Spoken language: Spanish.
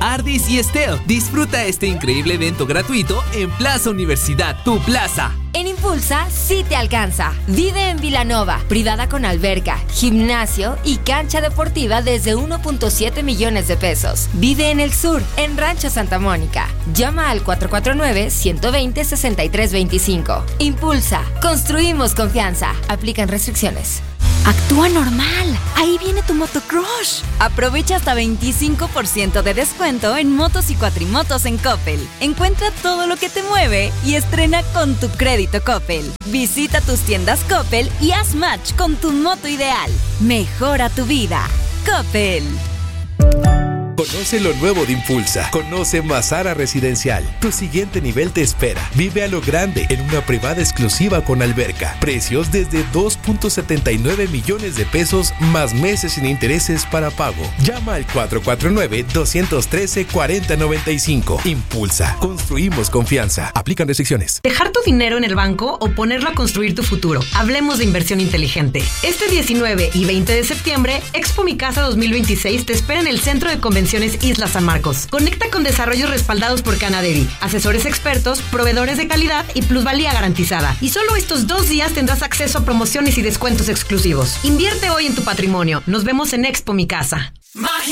Ardis y Estel. Disfruta este increíble evento gratuito en Plaza Universidad, tu plaza. En Impulsa sí te alcanza. Vive en Vilanova, privada con alberca, gimnasio y cancha deportiva desde 1.7 millones de pesos. Vive en el sur, en Rancho Santa Mónica. Llama al 449-120-6325. Impulsa, construimos confianza. Aplican restricciones. Actúa normal. Ahí viene tu motocrush. Aprovecha hasta 25% de descuento en motos y cuatrimotos en Coppel. Encuentra todo lo que te mueve y estrena con tu crédito Coppel. Visita tus tiendas Coppel y haz match con tu moto ideal. Mejora tu vida. Coppel. Conoce lo nuevo de Impulsa. Conoce Mazara Residencial. Tu siguiente nivel te espera. Vive a lo grande en una privada exclusiva con alberca. Precios desde 2.79 millones de pesos más meses sin intereses para pago. Llama al 449-213-4095. Impulsa. Construimos confianza. Aplican restricciones. ¿Dejar tu dinero en el banco o ponerlo a construir tu futuro? Hablemos de inversión inteligente. Este 19 y 20 de septiembre, Expo Mi Casa 2026 te espera en el Centro de Convenciones Isla San Marcos. Conecta con desarrollos respaldados por Canadevi, asesores expertos, proveedores de calidad y plusvalía garantizada. Y solo estos 2 días tendrás acceso a promociones y descuentos exclusivos. Invierte hoy en tu patrimonio. Nos vemos en Expo Mi Casa. Magia.